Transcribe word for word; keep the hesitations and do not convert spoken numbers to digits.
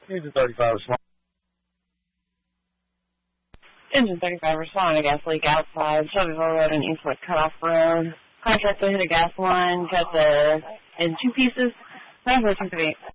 Engine thirty-five respond. Engine thirty-five responding to gas leak outside Shelbyville Road and Eastwood Cutoff Road. Contractor hit a gas line, cut the in two pieces. nine four two three eight.